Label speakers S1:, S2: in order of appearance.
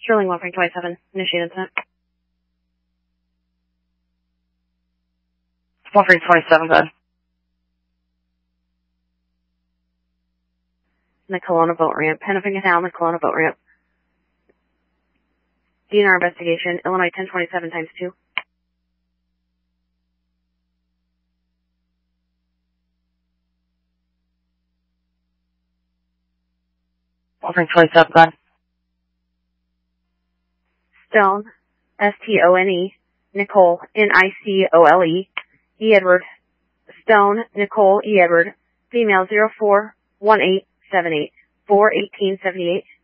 S1: Sterling 1.27, initiate incident.
S2: 1.27, bud.
S1: In the Kelowna boat ramp. Hennepin Canal, the Kelowna boat ramp. DNR investigation, Illinois 1027 times 2.
S2: Offering 27, bud.
S1: Stone, S-T-O-N-E, Nicole, N-I-C-O-L-E, E. Edward, Stone, Nicole, E. Edward, female 041878, 41878.